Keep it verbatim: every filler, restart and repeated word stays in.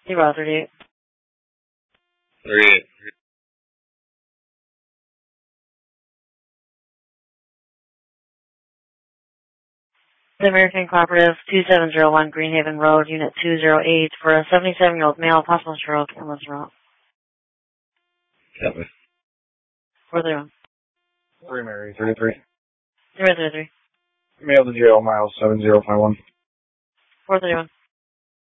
Zero thirty-eight. thirty-eight. The American Cooperative, two seven zero one Greenhaven Road, Unit two zero eight, for a seventy-seven-year-old male, possible stroke, ambulance route. Copy. four thirty-one. Three Mary, thirty-three. Zero thirty-three. Mail to jail, miles seven zero five one. four thirty-one.